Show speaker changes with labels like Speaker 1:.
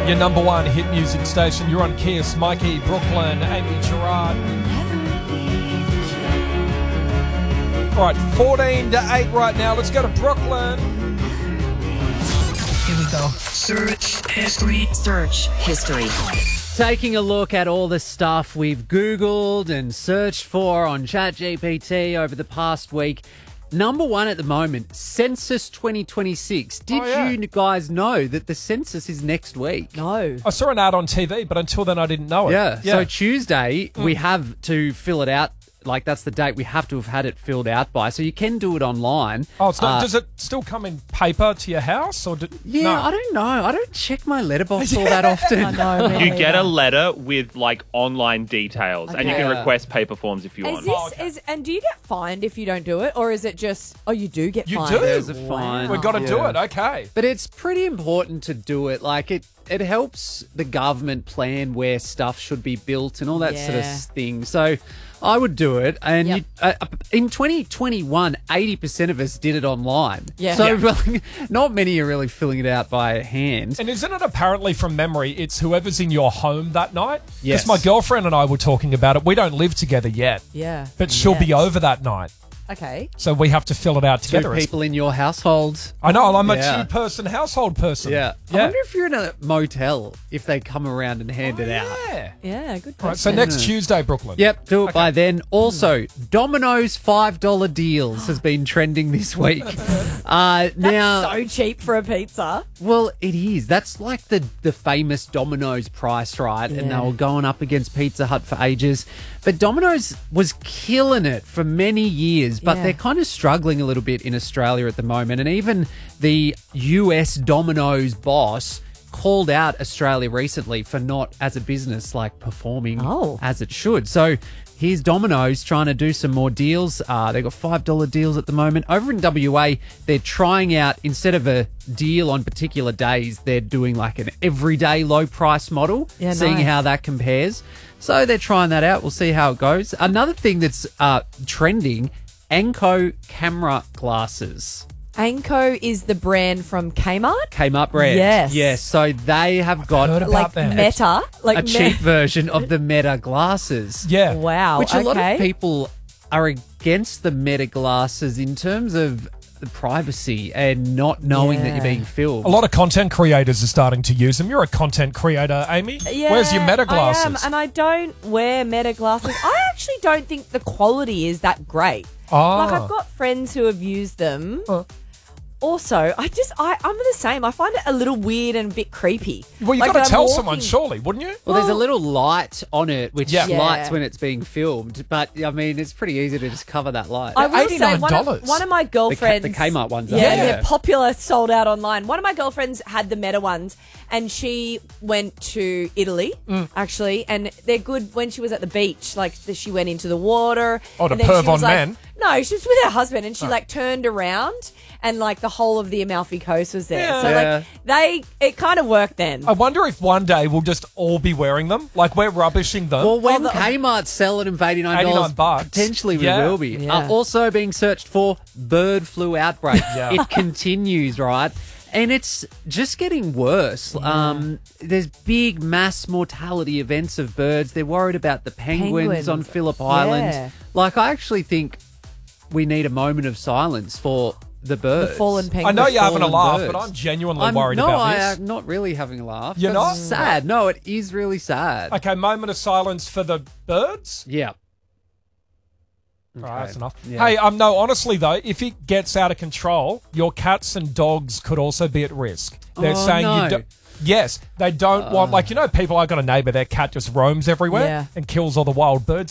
Speaker 1: Your number one hit music station. You're on Kiss, Mikey, Brooklyn, Amy Gerard. All right, 14 to 8 right now. Let's go to Brooklyn.
Speaker 2: Here we go. Search history.
Speaker 3: Search history.
Speaker 4: Taking a look at all the stuff we've Googled and searched for on ChatGPT over the past week. Number one at the moment, Census 2026. Did you guys know that the census is next week?
Speaker 5: No.
Speaker 1: I saw an ad on TV, but until then I didn't know it.
Speaker 4: Yeah. So Tuesday, we have to fill it out. Like, that's the date we have to have had it filled out by. So you can do it online.
Speaker 1: Oh, it's not, does it still come in paper to your house? Or
Speaker 4: Yeah,
Speaker 1: no?
Speaker 4: I don't know. I don't check my letterbox all that often.
Speaker 5: I know. me
Speaker 6: You get a
Speaker 5: neither.
Speaker 6: letter with like online details, and you can
Speaker 4: Okay.
Speaker 6: request paper forms if you want.
Speaker 5: And do you get fined if you don't do it, or is it just? Oh, you do get
Speaker 1: You
Speaker 5: fined.
Speaker 1: do?
Speaker 4: There's a fine.
Speaker 1: We've got to do
Speaker 4: Yeah.
Speaker 1: it. Okay.
Speaker 4: But it's pretty important to do it. Like, it helps the government plan where stuff should be built and all that sort of
Speaker 5: Yeah.
Speaker 4: thing. So I would do it. And
Speaker 5: Yep.
Speaker 4: in 2021, 80% of us did it online.
Speaker 5: Yeah.
Speaker 4: So
Speaker 5: Yeah.
Speaker 4: not many are really filling it out by hand.
Speaker 1: And isn't it apparently from memory, it's whoever's in your home that night?
Speaker 4: Yes.
Speaker 1: Because my girlfriend and I were talking about it. We don't live together yet,
Speaker 5: Yeah.
Speaker 1: but she'll be
Speaker 5: Yes.
Speaker 1: over that night.
Speaker 5: Okay.
Speaker 1: So we have to fill it out
Speaker 4: Two
Speaker 1: together.
Speaker 4: people in your household.
Speaker 1: I know, I'm a
Speaker 4: Yeah.
Speaker 1: two-person household person.
Speaker 4: Yeah. I
Speaker 1: Yeah.
Speaker 4: wonder if you're in a motel, if they come around and hand it out.
Speaker 1: Yeah.
Speaker 5: Yeah. Good
Speaker 1: All right, so
Speaker 5: question.
Speaker 1: next Tuesday, Brooklyn.
Speaker 4: Yep, do it by then. Also, Domino's $5 deals has been trending this week. Now,
Speaker 5: so cheap for a pizza.
Speaker 4: well, it is. That's like the famous Domino's price, right? And they
Speaker 5: Yeah.
Speaker 4: were going up against Pizza Hut for ages. But Domino's was killing it for many years, but
Speaker 5: Yeah.
Speaker 4: they're kind of struggling a little bit in Australia at the moment. And even the US Domino's boss called out Australia recently for not, as a business, like performing
Speaker 5: Oh.
Speaker 4: as it should. So here's Domino's trying to do some more deals. They've got $5 deals at the moment. Over in WA, they're trying out, instead of a deal on particular days, they're doing like an everyday low price model,
Speaker 5: Yeah,
Speaker 4: seeing
Speaker 5: nice.
Speaker 4: how that compares. So they're trying that out. We'll see how it goes. Another thing that's trending, Anko camera glasses.
Speaker 5: Anko is the brand from Kmart.
Speaker 4: Kmart brand.
Speaker 5: Yes.
Speaker 4: Yes. So they have got
Speaker 1: heard about
Speaker 5: Like
Speaker 1: that.
Speaker 5: Meta. Like
Speaker 4: a cheap version of the Meta glasses.
Speaker 1: Yeah.
Speaker 5: Wow.
Speaker 4: Which a lot
Speaker 5: okay.
Speaker 4: of people are against the Meta glasses in terms of the privacy and not knowing that
Speaker 5: Yeah.
Speaker 4: you're being filmed.
Speaker 1: A lot of content creators are starting to use them. You're a content creator, Amy.
Speaker 5: Yeah,
Speaker 1: Where's your Meta glasses?
Speaker 5: I am, and I don't wear Meta glasses. I actually don't think the quality is that great.
Speaker 1: Ah.
Speaker 5: Like, I've got friends who have used them. Also, I'm the same. I find it a little weird and a bit creepy.
Speaker 1: Well, you've
Speaker 5: Like,
Speaker 1: got
Speaker 5: when
Speaker 1: to
Speaker 5: I'm
Speaker 1: tell
Speaker 5: walking-
Speaker 1: someone, surely, wouldn't you?
Speaker 4: Well, there's a little light on it which
Speaker 1: Yeah.
Speaker 4: lights
Speaker 5: Yeah.
Speaker 4: when it's being filmed, but I mean, it's pretty easy to just cover that light.
Speaker 5: I will say
Speaker 1: $89.
Speaker 5: one of my girlfriends.
Speaker 4: The Kmart ones are.
Speaker 5: Yeah,
Speaker 1: Yeah.
Speaker 5: they're popular, sold out online. One of my girlfriends had the Meta ones, and she went to Italy, actually, and they're good when she was at the beach. Like, she went into the water.
Speaker 1: Oh, to
Speaker 5: and then she
Speaker 1: perv
Speaker 5: was
Speaker 1: on
Speaker 5: like-
Speaker 1: men?
Speaker 5: No, she was with her husband, and she, like, turned around, and, like, the whole of the Amalfi Coast was there. So,
Speaker 4: Yeah.
Speaker 5: like, it kind of worked then.
Speaker 1: I wonder if one day we'll just all be wearing them. Like, we're rubbishing them.
Speaker 4: Well, when
Speaker 5: the-
Speaker 4: Kmart sell it for $89,
Speaker 1: $89,
Speaker 4: potentially we
Speaker 1: yeah.
Speaker 4: will be.
Speaker 5: Yeah.
Speaker 4: Also being searched for bird flu outbreak.
Speaker 1: Yeah.
Speaker 4: It continues, right? And it's just getting worse. There's big mass mortality events of birds. They're worried about the penguins on Phillip Island.
Speaker 5: Yeah.
Speaker 4: Like, I actually think we need a moment of silence for the birds.
Speaker 5: The fallen
Speaker 1: I
Speaker 5: penguins.
Speaker 1: know you're having a
Speaker 4: fallen
Speaker 1: laugh,
Speaker 4: birds.
Speaker 1: but I'm genuinely worried
Speaker 4: no,
Speaker 1: about this.
Speaker 4: I'm not really having a laugh.
Speaker 1: You're
Speaker 4: That's
Speaker 1: not?
Speaker 4: sad. No, it is really sad.
Speaker 1: Okay, moment of silence for the birds.
Speaker 4: Yeah.
Speaker 1: All right, that's enough.
Speaker 4: Yeah.
Speaker 1: Hey, no, honestly though, if it gets out of control, your cats and dogs could also be at risk. They're
Speaker 4: Oh,
Speaker 1: saying
Speaker 4: no.
Speaker 1: you don't. Yes, they don't want, like, you know, people, I got a neighbour, their cat just roams everywhere
Speaker 5: Yeah.
Speaker 1: and kills all the wild birds.